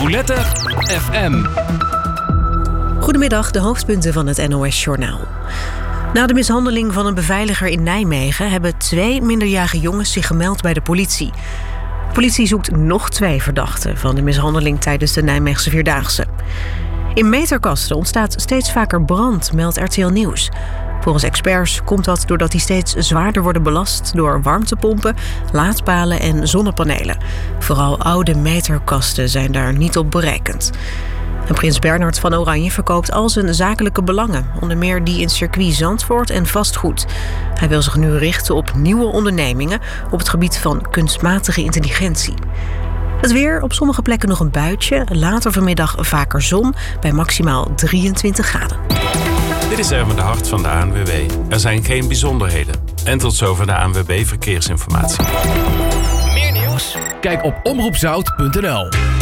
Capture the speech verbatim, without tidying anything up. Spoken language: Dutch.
Voulette F M. Goedemiddag, de hoofdpunten van het N O S-journaal. Na de mishandeling van een beveiliger in Nijmegen hebben twee minderjarige jongens zich gemeld bij de politie. De politie zoekt nog twee verdachten van de mishandeling tijdens de Nijmeegse Vierdaagse. In meterkasten ontstaat steeds vaker brand, meldt R T L Nieuws. Volgens experts komt dat doordat die steeds zwaarder worden belast door warmtepompen, laadpalen en zonnepanelen. Vooral oude meterkasten zijn daar niet op berekend. En prins Bernhard van Oranje verkoopt al zijn zakelijke belangen, onder meer die in circuit Zandvoort en vastgoed. Hij wil zich nu richten op nieuwe ondernemingen op het gebied van kunstmatige intelligentie. Het weer, op sommige plekken nog een buitje, later vanmiddag vaker zon bij maximaal drieëntwintig graden. Dit is Erwin de Hart van de A N W B. Er zijn geen bijzonderheden. En tot zover de A N W B Verkeersinformatie. Meer nieuws? Kijk op omroep zout punt n l.